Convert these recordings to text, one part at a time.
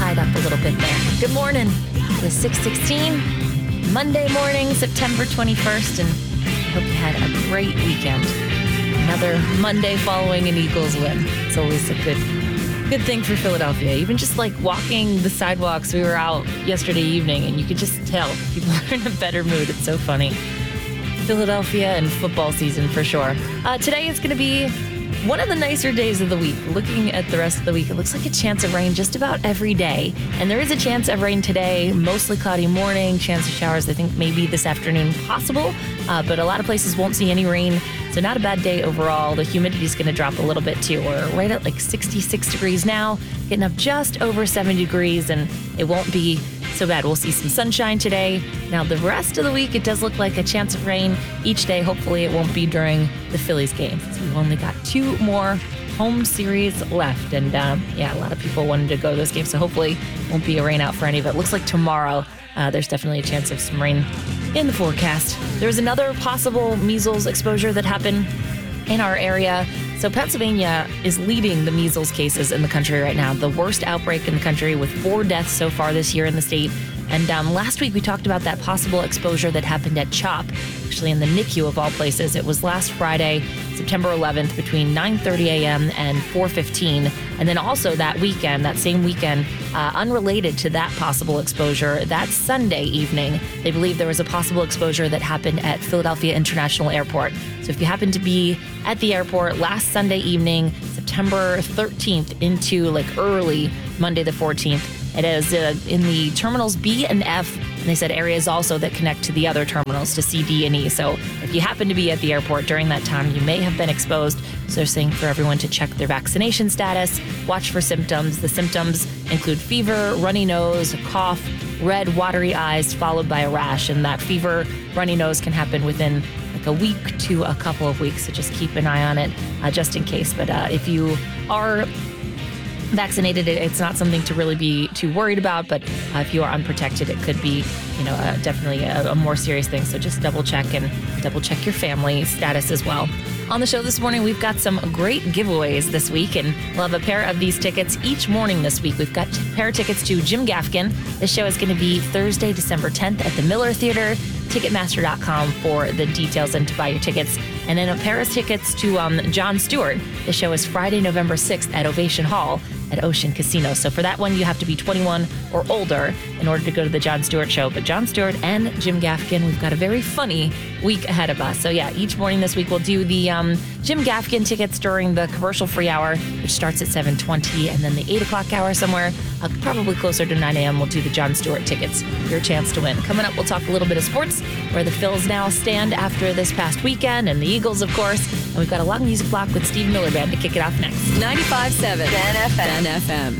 tied up a little bit there. Good morning. It is 6:16, Monday morning, September 21st, and I hope you had a great weekend. Another Monday following an Eagles win. It's always a good thing for Philadelphia. Even just like walking the sidewalks, we were out yesterday evening, and you could just tell people are in a better mood. It's so funny. Philadelphia and football season for sure. Today is going to be one of the nicer days of the week. Looking at the rest of the week, it looks like a chance of rain just about every day. And there is a chance of rain today, mostly cloudy morning, chance of showers, I think maybe this afternoon possible. But a lot of places won't see any rain. So not a bad day overall. The humidity is going to drop a little bit too. We're right at like 66 degrees now, getting up just over 70 degrees, and it won't be so bad. We'll see some sunshine today. Now, the rest of the week, it does look like a chance of rain each day. Hopefully, it won't be during the Phillies game, since we've only got 2 more home series left. And a lot of people wanted to go to those games, so hopefully it won't be a rain out for any of it. Looks like tomorrow, there's definitely a chance of some rain in the forecast. There's another possible measles exposure that happened in our area. So Pennsylvania is leading the measles cases in the country right now. The worst outbreak in the country with 4 deaths so far this year in the state. And last week we talked about that possible exposure that happened at CHOP, actually in the NICU of all places. It was last Friday, September 11th, between 9:30 a.m. and 4:15. And then also that weekend, that same weekend, unrelated to that possible exposure, that Sunday evening, they believe there was a possible exposure that happened at Philadelphia International Airport. So if you happen to be at the airport last Sunday evening, September 13th into like early Monday the 14th, it is in the terminals B and F, and they said areas also that connect to the other terminals, to C, D, and E. So if you happen to be at the airport during that time, you may have been exposed. So they're saying for everyone to check their vaccination status, watch for symptoms. The symptoms include fever, runny nose, cough, red, watery eyes, followed by a rash. And that fever, runny nose can happen within like a week to a couple of weeks. So just keep an eye on it just in case. But if you are vaccinated, it's not something to really be too worried about, but if you are unprotected, it could be, definitely a more serious thing. So just double check your family status as well. On the show this morning, we've got some great giveaways this week, and we'll have a pair of these tickets each morning this week. We've got a pair of tickets to Jim Gaffigan. This show is going to be Thursday, December 10th at the Miller Theater. Ticketmaster.com for the details and to buy your tickets. And then a pair of tickets to Jon Stewart. The show is Friday, November 6th at Ovation Hall at Ocean Casino. So for that one, you have to be 21 or older in order to go to the Jon Stewart show. But Jon Stewart and Jim Gaffigan, we've got a very funny week ahead of us. So yeah, each morning this week we'll do the Jim Gaffigan tickets during the commercial-free hour, which starts at 7:20, and then the 8 o'clock hour somewhere, probably closer to 9 a.m., we'll do the Jon Stewart tickets. Your chance to win. Coming up, we'll talk a little bit of sports, where the Phils now stand after this past weekend, and the Eagles, of course. And we've got a long music block with Steve Miller Band to kick it off next. 95.7 Ben FM.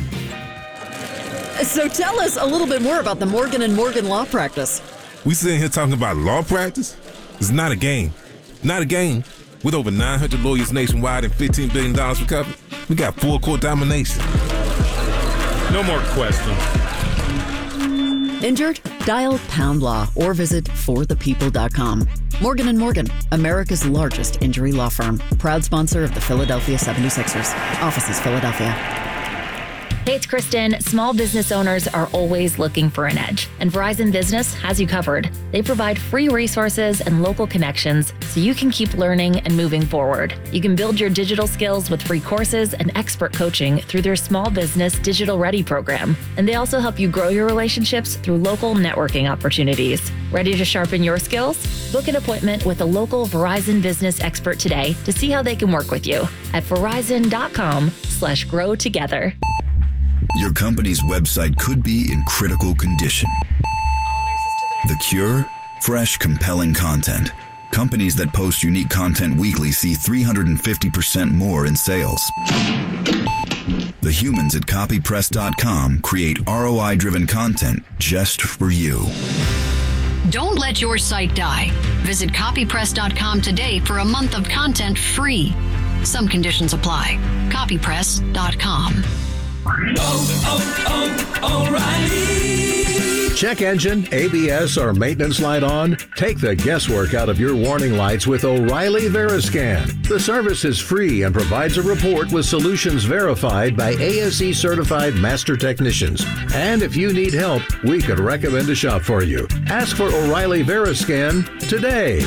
So tell us a little bit more about the Morgan & Morgan Law Practice. We sitting here talking about law practice? It's not a game. Not a game. With over 900 lawyers nationwide and $15 billion recovered, we got full court domination. No more questions. Injured? Dial Pound Law or visit forthepeople.com. Morgan & Morgan, America's largest injury law firm. Proud sponsor of the Philadelphia 76ers. Offices, Philadelphia. Hey, it's Kristen. Small business owners are always looking for an edge, and Verizon Business has you covered. They provide free resources and local connections so you can keep learning and moving forward. You can build your digital skills with free courses and expert coaching through their Small Business Digital Ready program. And they also help you grow your relationships through local networking opportunities. Ready to sharpen your skills? Book an appointment with a local Verizon Business expert today to see how they can work with you at verizon.com/grow together. Your company's website could be in critical condition. The cure? Fresh, compelling content. Companies that post unique content weekly see 350% more in sales. The humans at copypress.com create ROI-driven content just for you. Don't let your site die. Visit copypress.com today for a month of content free. Some conditions apply. Copypress.com. O'Reilly. Check engine, ABS, or maintenance light on? Take the guesswork out of your warning lights with O'Reilly Veriscan. The service is free and provides a report with solutions verified by ASE certified master technicians. And if you need help, we could recommend a shop for you. Ask for O'Reilly Veriscan today.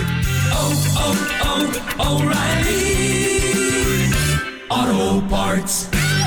O'Reilly Auto Parts.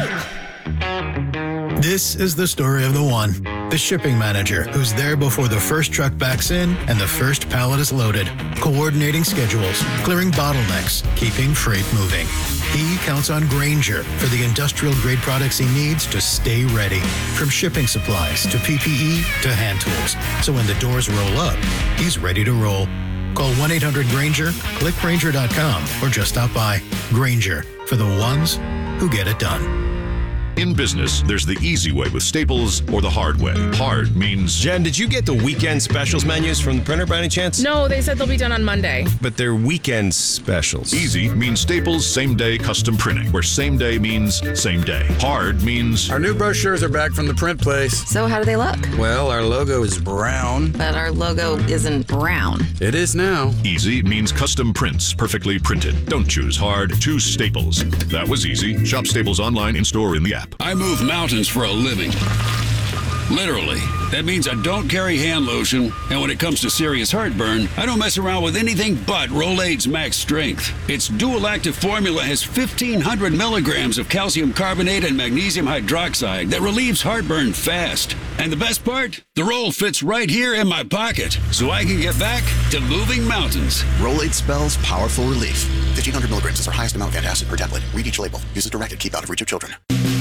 This is the story of the one, the shipping manager who's there before the first truck backs in and the first pallet is loaded, coordinating schedules, clearing bottlenecks, keeping freight moving. He counts on Grainger for the industrial-grade products he needs to stay ready, from shipping supplies to PPE to hand tools. So when the doors roll up, he's ready to roll. Call 1-800-GRAINGER, click Grainger.com, or just stop by. Grainger, for the ones who get it done. In business, there's the easy way with Staples or the hard way. Hard means... Jen, did you get the weekend specials menus from the printer by any chance? No, they said they'll be done on Monday. But they're weekend specials. Easy means Staples same-day custom printing, where same day means same day. Hard means... Our new brochures are back from the print place. So how do they look? Well, our logo is brown. But our logo isn't brown. It is now. Easy means custom prints, perfectly printed. Don't choose hard, choose Staples. That was easy. Shop Staples online, in-store, in the app. I move mountains for a living. Literally. That means I don't carry hand lotion, and when it comes to serious heartburn, I don't mess around with anything but Rolaids Max Strength. Its dual active formula has 1,500 milligrams of calcium carbonate and magnesium hydroxide that relieves heartburn fast. And the best part? The roll fits right here in my pocket, so I can get back to moving mountains. Rolaids spells powerful relief. 1,500 milligrams is our highest amount of antacid per tablet. Read each label. Use as directed. Keep out of reach of children.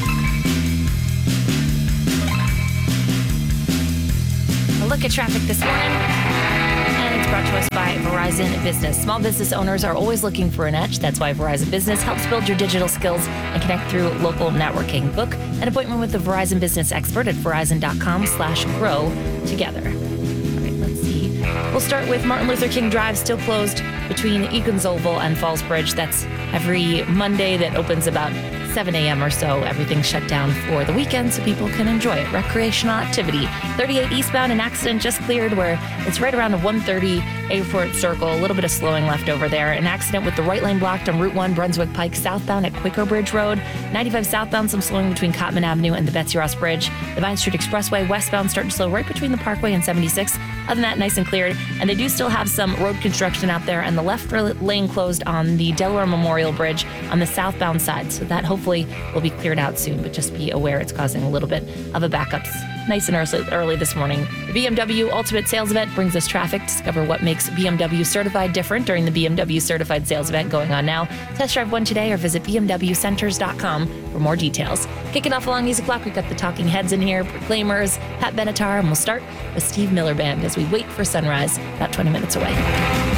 A look at traffic this morning, and it's brought to us by Verizon Business. Small business owners are always looking for an edge. That's why Verizon Business helps build your digital skills and connect through local networking. Book an appointment with the Verizon Business expert at verizon.com/grow together. All right, let's see. We'll start with Martin Luther King Drive, still closed between Egan's Oval and Falls Bridge. That's every Monday. That opens about 7 a.m. or so. Everything's shut down for the weekend so people can enjoy it. Recreational activity. 38 eastbound, an accident just cleared where it's right around the 130 Airport Circle. A little bit of slowing left over there. An accident with the right lane blocked on Route 1 Brunswick Pike southbound at Quaker Bridge Road. 95 southbound, some slowing between Cotman Avenue and the Betsy Ross Bridge. The Vine Street Expressway westbound starting to slow right between the Parkway and 76. Other than that, nice and cleared. And they do still have some road construction out there, and the left lane closed on the Delaware Memorial Bridge on the southbound side. So that hopefully will be cleared out soon, but just be aware it's causing a little bit of a backup. Nice and early this morning. The BMW Ultimate Sales Event brings us traffic. Discover what makes BMW Certified different during the BMW Certified Sales Event going on now. Test drive one today or visit bmwcenters.com for more details. Kicking off along Music Block, we've got the Talking Heads in here, Proclaimers, Pat Benatar, and we'll start with Steve Miller Band as we wait for sunrise, about 20 minutes away.